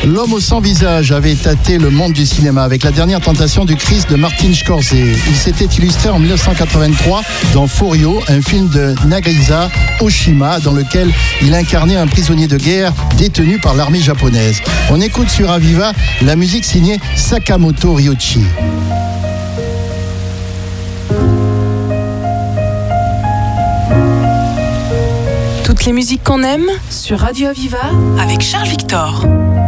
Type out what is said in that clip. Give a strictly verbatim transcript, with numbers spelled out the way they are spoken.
L'homme au sans visage avait tâté le monde du cinéma avec La dernière tentation du Christ de Martin Scorsese. Il s'était illustré en dix-neuf cent quatre-vingt-trois dans Furio, un film de Nagisa Oshima dans lequel il incarnait un prisonnier de guerre détenu par l'armée japonaise. On écoute sur Aviva la musique signée Sakamoto Ryoichi. Toutes les musiques qu'on aime sur Radio Aviva avec Charles Victor.